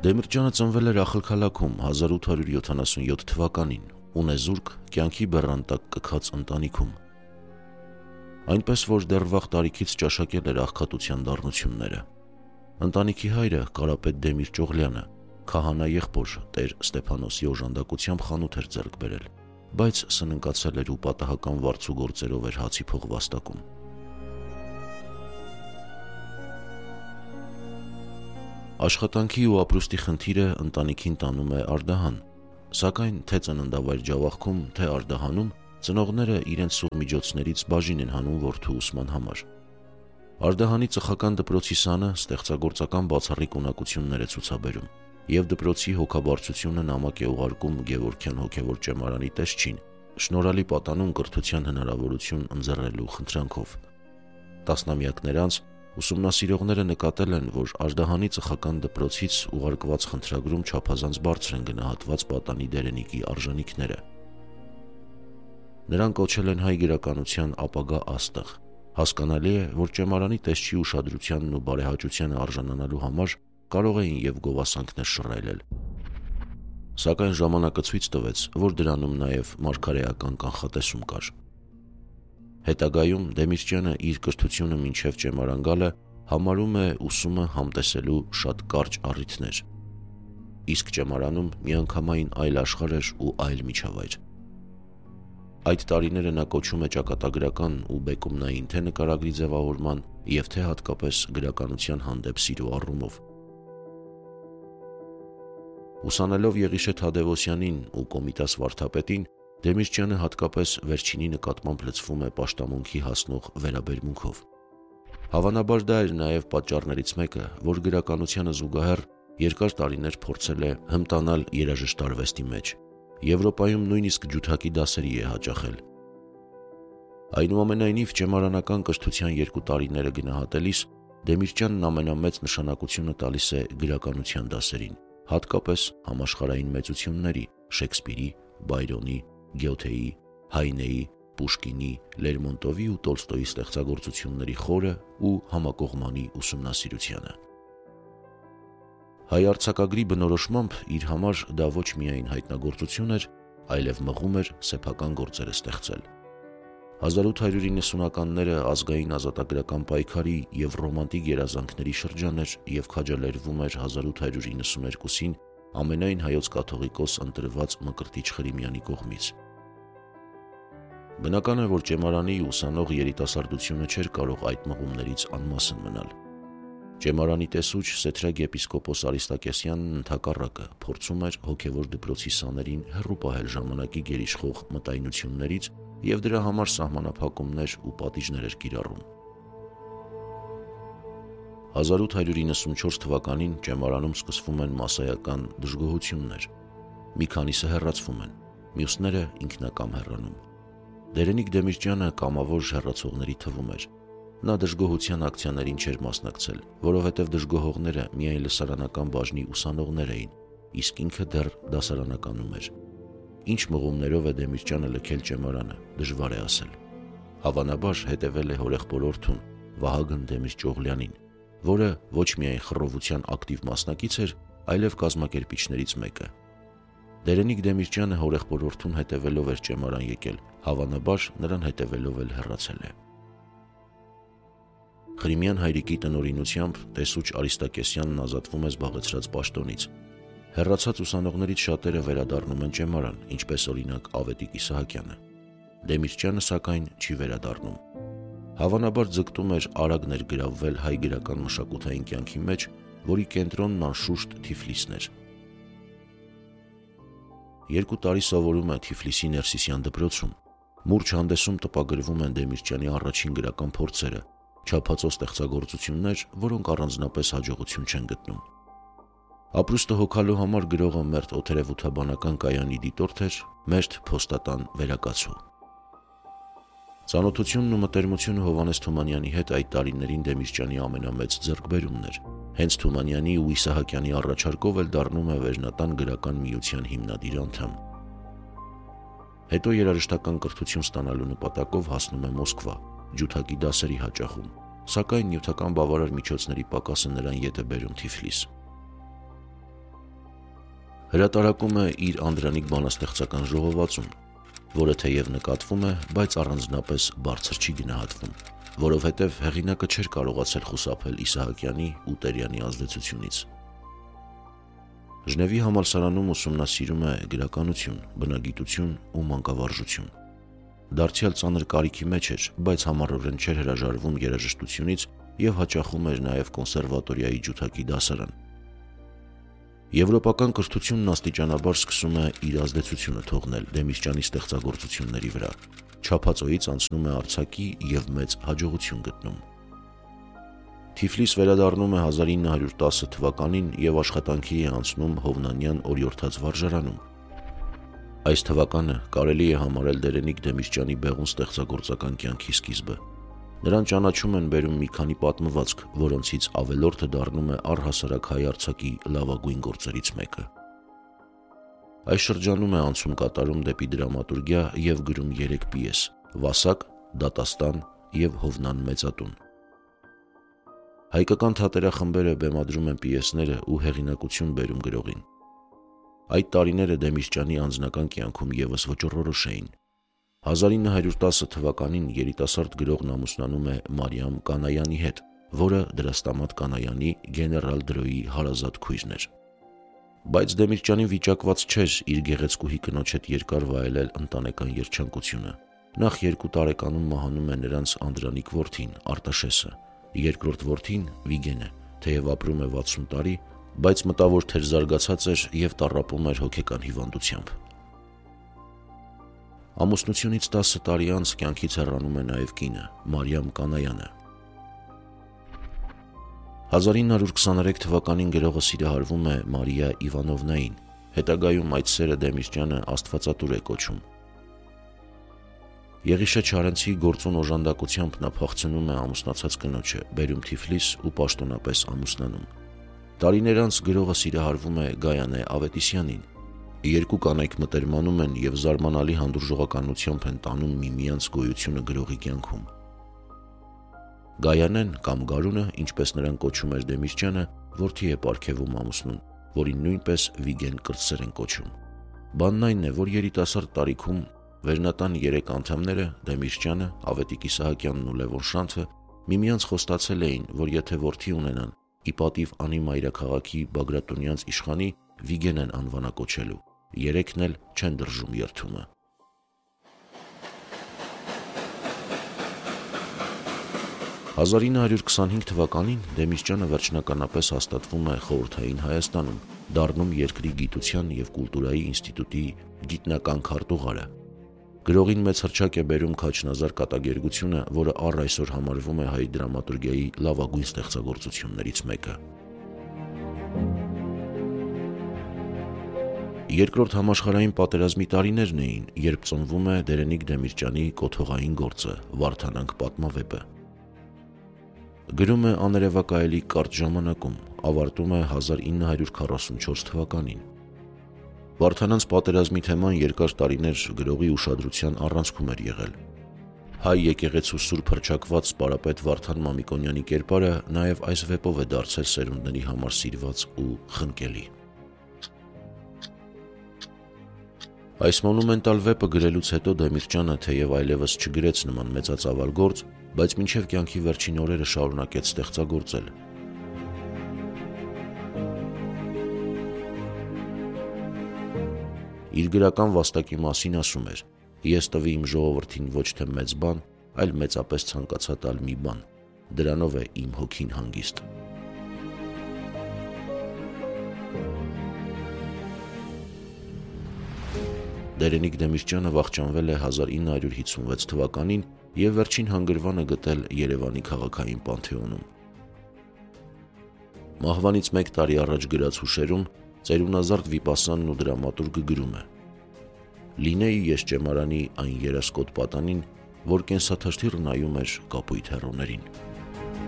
Դեմիրճյանը ծնվել էր Ախալքալաքում 1877 թվականին, ունեզուրկ, կյանքի բեռան տակ կքած ընտանիքում։ Այնպես, որ դեռ վաղ տարիքից ճաշակել էր աղքատության դառնությունները։ Ընտանիքի հայրը Կարապետ Դեմիրճ Օղլյանը քահանա եղբոր տեր Ստեփանոսի օժանդակությամբ խանութ էր ձեռք բերել, բայց սննկացել էր ու պատահական վարձու գործերով էր հացի փող վաստակում։ Աշխատանքի ու ապրուստի խնդիրը ընտանիքին տանում է Արդահան, սակայն թե ծննդավայր Ջավախքում, թե Արդահանում ծնողները իրենց սուղ միջոցներից բաժին են հանում որդու ուսման համար։ Արդահանի ծխական դպրոցի սանը ստեղծագործական բացառիկ ունակություններ է ցուցաբերում, եւ դպրոցի հոգաբարձությունը նամակ է ուղարկում Գևորգյան հոգևոր ճեմարանի տեսչին, շնորհալի պատանուն կրթության հնարավորություն ընձեռելու խնդրանքով։ Տասնամյակներ անց ուսումնասիրողները նկատել են, որ Արդահանի ծխական դպրոցից ուղարկված խնդրագրում չափազանց բարձր են գնահատված պատանի դերենիկի արժանիքները։ Նրան կոչել են հայ գրականության ապագա աստղ։ Հասկանալի է, որ ճեմարանի տեսչի ուշադրությանն ու բարեհաճությանը արժանանալու համար կարող էին եւ գովասանքներ շռայլել։ Սակայն ժամանակը ցույց տվեց, որ դրանում նաեւ մարգարեական կանխատեսում կար։ Հետագայում Դեմիրճյանը իր կրթությունը մինչև ճեմարան գալը համարում է ուսումը համտեսելու շատ կարճ առիթներ, իսկ ճեմարանում միանգամայն այլ աշխարհ էր ու այլ միջավայր։ Այդ տարիները նա կոչում է ճակատագրական ու բեկումնային թե նկարագրի ձևավորման եւ թե հատկապես գրականության հանդեպ սիրո առումով։ Ուսանելով Եղիշե Թադևոսյանին ու Կոմիտաս վարդապետին, Դեմիրճյանը հատկապես վերջինի նկատմամբ լցվում է պաշտամունքի հասնող վերաբերմունքով։ Հավանաբար դա էր նաև պատճառներից մեկը, որ գրականությանը զուգահեռ երկար տարիներ փորձել է հմտանալ երաժշտարվեստի մեջ։ Եվրոպայում նույնիսկ ջութակի դասերի է հաճախել։ Այնուամենայնիվ ճեմարանական կրթության 2 տարիները գնահատելիս Դեմիրճյանն ամենամեծ նշանակությունը տալիս է գրականության դասերին, հատկապես համաշխարհային մեծությունների՝ Շեքսպիրի, Բայրոնի, Գյոթեի, Հայնեի, Պուշկինի, Լերմոնտովի ու Տոլստոյի ստեղծագործությունների խորը ու համակողմանի ուսումնասիրությանը։ Հայ արձակագրի բնորոշմամբ իր համար դա ոչ միայն հայտնագործություն էր, այլև մղում էր սեփական գործերը ստեղծել։ 1890-ականները ազգային ազատագրական պայքարի եւ ռոմանտիկ երազանքների շրջան էր եւ քաջալերվում էր 1892-ին ամենայն հայոց կաթողիկոս ընտրված Մկրտիչ Խրիմյանի կողմից։ Բնական է, որ ճեմարանի ուսանող երիտասարդությունը չէր կարող այդ մղումներից անմասն մնալ։ Ճեմարանի տեսուչ Սեթրագ եպիսկոպոս Արիստակեսյանն ընդհակառակը փորձում էր հոգևոր դպրոցի սաներին հեռու պահել ժամանակի գերիշխող մտայնություններից եւ դրա համար սահմանափակումներ ու պատիժներ էր կիրառում։ 1894 թվականին ճեմարանում սկսվում են մասսայական դժգոհություններ։ Մի քանիսը հեռացվում են, մյուսները ինքնակամ հեռանում։ Դերենիկ Դեմիրճյանը կամավոր հեռացողների թվում էր։ Նա դժգոհության ակցիաներին չէր մասնակցել, որովհետև դժգոհողները միայն լսարանական բաժնի ուսանողներ էին, իսկ ինքը դեռ դասարանականում էր։ Ինչ մղումներով է Դեմիրճյանը լքել ճեմարանը, դժվար է ասել։ Հավանաբար հետևել է հորեղբորորդուն Վահագն Դեմիրճ Օղլյանին, որը ոչ միայն խռովության ակտիվ մասնակից էր, այլև կազմակերպիչներից մեկը։ Դերենիկ Դեմիրճյանը հորեղբորորդուն հետևելով էր ճեմարան եկել, հավանաբար նրան հետևելով էլ հեռացել է։ Խրիմյան հայրիկի տնօրինությամբ տեսուչ Արիստակեսյանն ազատվում է զբաղեցրած պաշտոնից։ Հեռացած ուսանողներից շատերը վերադառնում են ճեմարան, ինչպես օրինակ Ավետիք Իսահակյանը։ Դեմիրճյանը սակայն չի վերադառնում։ Հավանաբար ձգտում էր արագ ներգրավվել հայ գրական մշակութային կյանքի մեջ, որի կենտրոնն անշուշտ Թիֆլիսն էր։ 2 տարի սովորում է Թիֆլիսի Ներսիսյան դպրոցում։ Մուրճ հանդեսում տպագրվում են Դեմիրճյանի առաջին գրական փորձերը, չափածո ստեղծագործություններ, որոնք առանձնապես հաջողություն չեն գտնում։ Ապրուստը հոգալու համար գրողը Մերթ օթերևութաբանական կայանի դիտորդ էր, Մերթ փոստատան վերակացու։ Ծանոթությունն ու մտերմությունը Հովհաննես Թումանյանի հետ այդ տարիներին Դեմիրճյանի ամենամեծ ձեռքբերումն էր։ Հենց Թումանյանի ու Իսահակյանի առաջարկով էլ դառնում է Վերնատան գրական միության հիմնադիր անդամ։ Հետո երաժշտական կրթություն ստանալու նպատակով հասնում է Մոսկվա, ջութակի դասերի հաճախում, սակայն նյութական բավարար միջոցների պակասը նրան ետ է բերում Թիֆլիս։ Հրատարակում է իր անդրանիկ բանաստեղծական ժողովածուն, որը թեև նկատվում է, բայց առանձնապես բարձր չի գնահատվում, որովհետև հեղինակը չէր կարողացել խուսափել Իսահակյանի ու Տերյանի ազդեցությունից։ Ժնևի համալսարանում ուսումնասիրում է գրականություն, բնագիտություն ու մանկավարժություն։ Դարձյալ ծանր կարիքի մեջ էր, բայց համառորեն չէր հրաժարվում երաժշտությունից և հաճախում էր նաև կոնսերվատորիայի ջութակի դասարան։ Եվրոպական կրթությունն աստիճանաբար սկսում է իր ազդեցությունը թողնել Դեմիրճյանի ստեղծագործությունների վրա, չափածոյից անցնում է արձակի և մեծ հաջողություն գտնում։ Թիֆլիս վերադառնում է 1910 թվականին և աշխատանքի է անցնում Հովնանյան օրիորդաց վարժարանում։ Այս թվականը կարելի է համարել Դերենիկ Դեմիրճյանի բեղուն ստեղծագործական կյանքի սկիզբը։ Նրան ճանաչում են բերում մի քանի պատմվածք, որոնցից ավելորդը դառնում է առհասարակ հայ արձակի լավագույն գործերից մեկը։ Այս շրջանում է անցում կատարում դեպի դրամատուրգիա և գրում 3 պիես՝ «Վասակ», «Դատաստան» և «Հովնան մեծատուն»։ Հայկական թատերախմբերը բեմադրում են պիեսները ու հեղինակություն բերում գրողին։ Այդ տարիները Դեմիրճյանի անձնական կյանքում ևս վճռորոշ էին։ 1910 թվականին երիտասարդ գրողն ամուսնանում է Մարիամ Կանայանի հետ, որը Դրաստամատ Կանայանի գեներալ Դրոյի հարազատ քույրն էր։ Բայց Դեմիրճյանին վիճակված չէր իր գեղեցկուհի կնոջ հետ երկար վայելել ընտանեկան երջանկությունը։ Նախ 2 տարեկանում մահանում է նրանց անդրանիկ որդին՝ Արտաշեսը, երկրորդ որդին՝ Վիգենը, թեև ապրում է 60 տարի, բայց մտավոր թերզարգացած էր և տառապում էր հոգեկան հիվանդությամբ։ Ամուսնությունից 10 տարի անց կյանքից հեռանում է նաև կինը՝ Մարիամ Կանայանը։ 1923 թվականին գրողը սիրահարվում է Մարիա Իվանովնային, հետագայում այդ սերը Դեմիրճյանը աստվածատուր է կոչում։ Եղիշե Չարենցի գործուն օժանդակությամբ նա փախցնում է ամուսնացած կնոջը, բերում Թիֆլիս ու պաշտոնապես ամուսնանում։ Տարիներ անց գրողը սիրահարվում է Գայանե Ավետիսյանին։ Երկու կանայք մտերմանում են և զարմանալի հանդուրժողականությամբ են տանում միմյանց գոյությունը գրողի կյանքում։ Գայանեն կամ Գարունը, ինչպես նրան կոչում էր Դեմիրճյանը, որդի է պարգևում ամուսնուն, որին նույնպես Վիգեն կրտսեր են կոչում։ Բանն այն է, որ երիտասարդ տարիքում վերնատան 3 անդամները՝ Դեմիրճյանը, Ավետիք Իսահակյանն ու Լևոն Շանթը, միմյանց խոստացել էին, որ եթե որդի ունենան, ի պատիվ անի մայրաքաղաքի Բագրատունյանց իշխանի Վիգեն են անվանակոչելու, 3-ն էլ չեն դրժում երդումը։ 1925 թվականին Դեմիրճյանը վերջնականապես հաստատվում է Խորհրդային Հայաստանում, դառնում երկրի գիտության և կուլտուրայի ինստիտուտի գիտնական քարտուղարը։ Գրողին մեծ հռչակ է բերում Քաչնազար կատակերգությունը, որը առ այսօր համարվում է հայ դրամատուրգիայի լավագույն ստեղծագործություններից մեկը։ Երկրորդ համաշխարհային պատերազմի տարիներն էին, երբ ծնվում է Դերենիկ Դեմիրճյանի կոթողային գործը՝ «Վարդանանք» պատմավեպը։ Գրում է աներևակայելի կարճ ժամանակում, ավարտում է 1944 թվականին։ Վարդանանց պատերազմի թեման երկար տարիներ գրողի ուշադրության առանցքում էր եղել։ Հայ եկեղեցու սուրբ հռչակված պարապետ Վարդան Մամիկոնյանի կերպարը նաև այս վեպով է դարձել սերունդների համար սիրված ու խնկելի։ Այս մոնումենտալ վեպը գրելուց հետո Դեմիրճյանը թեև այլևս չգրեց նման մեծածավալ գործ, բայց մինչև կյանքի վերջին օրերը շարունակեց ստեղծագործել։ Իր գրական վաստակի մասին ասում էր. «Ես տվի իմ ժողովրդին ոչ թե մեծ բան, այլ մեծապես ցանկացա տալ մի բան, դրանով է իմ հոգին հանգիստ»։ Դերենիկ Դեմիրճյանը վախճանվել է 1956 թվականին և վերջին հանգրվանը գտել Երևանի քաղաքային Պանթեոնում։ Մահվանից 1 տարի առաջ գրած հուշերում ծերունազարդ վիպասանն ու դրամատուրգը գրում է. «Լինեի ես ճեմարանի այն երասկոտ պատանին, որ կենսաթշթիռ նայում էր կապույտ հեռուներին»։